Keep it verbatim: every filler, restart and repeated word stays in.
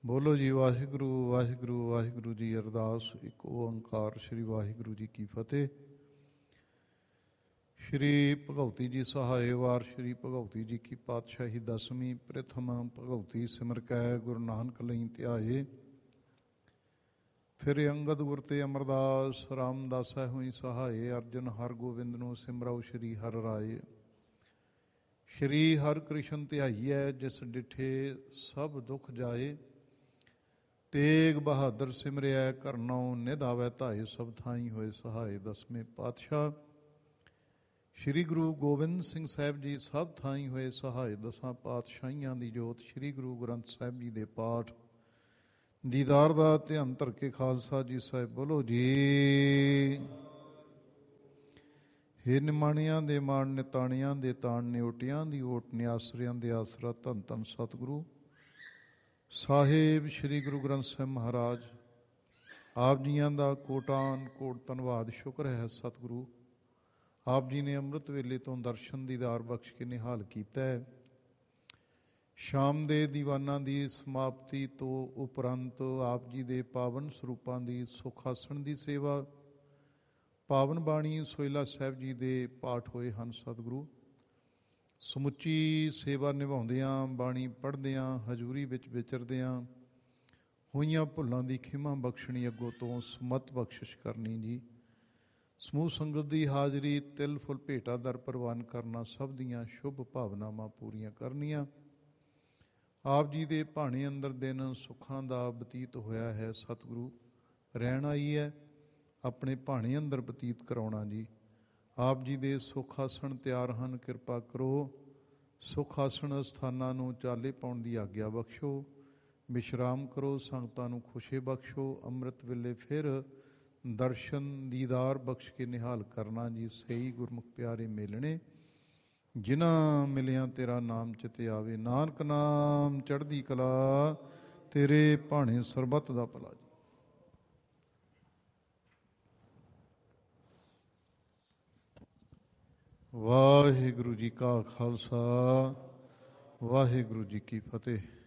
ਬੋਲੋ ਜੀ ਵਾਹਿਗੁਰੂ ਵਾਹਿਗੁਰੂ ਵਾਹਿਗੁਰੂ ਜੀ। ਅਰਦਾਸ ਇੱਕ ਓੰਕਾਰ ਸ਼੍ਰੀ ਵਾਹਿਗੁਰੂ ਜੀ ਕੀ ਫਤਿਹ। ਸ਼੍ਰੀ ਭਗਉਤੀ ਜੀ ਸਹਾਏ ਵਾਰ ਸ਼੍ਰੀ ਭਗਉਤੀ ਜੀ ਕੀ ਪਾਤਸ਼ਾਹੀ ਦਸਵੀਂ ਪ੍ਰਥਮ ਭਗਉਤੀ ਸਿਮਰ ਕੈ ਗੁਰੂ ਨਾਨਕ ਲਈ ਧਿਆਏ। ਫਿਰ ਅੰਗਦ ਗੁਰ ਤੇ ਅਮਰਦਾਸ ਰਾਮਦਾਸੈ ਹੋਈ ਸਹਾਏ। ਅਰਜਨ ਹਰ ਗੋਬਿੰਦ ਨੂੰ ਸਿਮਰਉ ਸ਼੍ਰੀ ਹਰਿ ਰਾਏ। ਸ਼੍ਰੀ ਹਰਿ ਕ੍ਰਿਸ਼ਨ ਧਿਆਈਐ ਜਿਸ ਡਿਠੇ ਸਭ ਦੁੱਖ ਜਾਏ। ਤੇਗ ਬਹਾਦਰ ਸਿਮਰਿਆ ਕਰਨਉ ਨਿਧ ਆਵੈ ਧਾਏ। ਸਭ ਥਾਈ ਹੋਏ ਸਹਾਏ। ਦਸਵੇਂ ਪਾਤਸ਼ਾਹ ਸ਼੍ਰੀ ਗੁਰੂ ਗੋਬਿੰਦ ਸਿੰਘ ਸਾਹਿਬ ਜੀ ਸਭ ਥਾਈ ਹੋਏ ਸਹਾਏ। ਦਸਾਂ ਪਾਤਸ਼ਾਹੀਆਂ ਦੀ ਜੋਤ ਸ਼੍ਰੀ ਗੁਰੂ ਗ੍ਰੰਥ ਸਾਹਿਬ ਜੀ ਦੇ ਪਾਠ ਦੀਦਾਰ ਦਾ ਧਿਆਨ ਧਰ ਕੇ ਖਾਲਸਾ ਜੀ ਸਾਹਿਬ ਬੋਲੋ ਜੀ। ਹੇ ਨਿਮਾਣਿਆਂ ਦੇ ਮਾਣ ਨਿਤਾਣਿਆਂ ਦੇ ਤਾਣ ਨਿਓਟਿਆਂ ਦੀ ਓਟ ਨਿਆਸਰਿਆਂ ਦੇ ਆਸਰਾ ਧੰਨ ਧੰਨ ਸਤਿਗੁਰੂ ਸਾਹਿਬ ਸ਼੍ਰੀ ਗੁਰੂ ਗ੍ਰੰਥ ਸਾਹਿਬ ਮਹਾਰਾਜ ਆਪ ਜੀਆਂ ਦਾ ਕੋਟਾਨ ਕੋਟ ਧੰਨਵਾਦ ਸ਼ੁਕਰ ਹੈ। ਸਤਿਗੁਰੂ ਆਪ ਜੀ ਨੇ ਅੰਮ੍ਰਿਤ ਵੇਲੇ ਤੋਂ ਦਰਸ਼ਨ ਦੀਦਾਰ ਬਖਸ਼ ਕੇ ਨਿਹਾਲ ਕੀਤਾ ਹੈ। ਸ਼ਾਮ ਦੇ ਦੀਵਾਨਾਂ ਦੀ ਸਮਾਪਤੀ ਤੋਂ ਉਪਰੰਤ ਆਪ ਜੀ ਦੇ ਪਾਵਨ ਸਰੂਪਾਂ ਦੀ ਸੁਖ ਆਸਣ ਦੀ ਸੇਵਾ, ਪਾਵਨ ਬਾਣੀ ਸੋਹਿਲਾ ਸਾਹਿਬ ਜੀ ਦੇ ਪਾਠ ਹੋਏ ਹਨ। ਸਤਿਗੁਰੂ ਸਮੁੱਚੀ ਸੇਵਾ ਨਿਭਾਉਂਦਿਆਂ, ਬਾਣੀ ਪੜ੍ਹਦਿਆਂ, ਹਜ਼ੂਰੀ ਵਿੱਚ ਵਿਚਰਦਿਆਂ ਹੋਈਆਂ ਭੁੱਲਾਂ ਦੀ ਖਿਮਾ ਬਖਸ਼ਣੀ, ਅੱਗੋਂ ਤੋਂ ਸਮਤ ਬਖਸ਼ਿਸ਼ ਕਰਨੀ ਜੀ। ਸਮੂਹ ਸੰਗਤ ਦੀ ਹਾਜ਼ਰੀ ਤਿਲ ਫੁੱਲ ਭੇਟਾ ਦਰ ਪ੍ਰਵਾਨ ਕਰਨਾ, ਸਭ ਦੀਆਂ ਸ਼ੁਭ ਭਾਵਨਾਵਾਂ ਪੂਰੀਆਂ ਕਰਨੀਆਂ। ਆਪ ਜੀ ਦੇ ਭਾਣੇ ਅੰਦਰ ਦਿਨ ਸੁੱਖਾਂ ਦਾ ਬਤੀਤ ਹੋਇਆ ਹੈ। ਸਤਿਗੁਰੂ ਰਹਿਣ ਆਈ ਹੈ, ਆਪਣੇ ਭਾਣੇ ਅੰਦਰ ਬਤੀਤ ਕਰਾਉਣਾ ਜੀ। ਆਪ ਜੀ ਦੇ ਸੁੱਖ ਆਸਣ ਤਿਆਰ ਹਨ, ਕਿਰਪਾ ਕਰੋ ਸੁੱਖ ਆਸਣ ਸਥਾਨਾਂ ਨੂੰ ਚਾਲੇ ਪਾਉਣ ਦੀ ਆਗਿਆ ਬਖਸ਼ੋ। ਵਿਸ਼ਰਾਮ ਕਰੋ, ਸੰਗਤਾਂ ਨੂੰ ਖੁਸ਼ੀ ਬਖਸ਼ੋ। ਅੰਮ੍ਰਿਤ ਵੇਲੇ ਫਿਰ ਦਰਸ਼ਨ ਦੀਦਾਰ ਬਖਸ਼ ਕੇ ਨਿਹਾਲ ਕਰਨਾ ਜੀ। ਸਹੀ ਗੁਰਮੁਖ ਪਿਆਰੇ ਮੇਲਣੇ ਜਿਨ੍ਹਾਂ ਮਿਲਿਆਂ ਤੇਰਾ ਨਾਮ ਚਿਤੇ ਆਵੇ। ਨਾਨਕ ਨਾਮ ਚੜ੍ਹਦੀ ਕਲਾ, ਤੇਰੇ ਭਾਣੇ ਸਰਬੱਤ ਦਾ ਭਲਾ ਜੀ। ਵਾਹਿਗੁਰੂ ਜੀ ਕਾ ਖਾਲਸਾ, ਵਾਹਿਗੁਰੂ ਜੀ ਕੀ ਫਤਿਹ।